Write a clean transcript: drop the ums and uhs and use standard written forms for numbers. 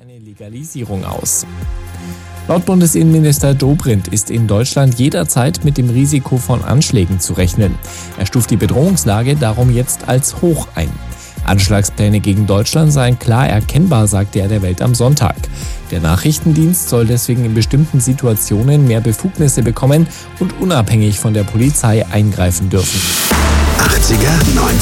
eine Legalisierung aus. Laut Bundesinnenminister Dobrindt ist in Deutschland jederzeit mit dem Risiko von Anschlägen zu rechnen. Er stuft die Bedrohungslage darum jetzt als hoch ein. Anschlagspläne gegen Deutschland seien klar erkennbar, sagte er der Welt am Sonntag. Der Nachrichtendienst soll deswegen in bestimmten Situationen mehr Befugnisse bekommen und unabhängig von der Polizei eingreifen dürfen. 80er, 90er.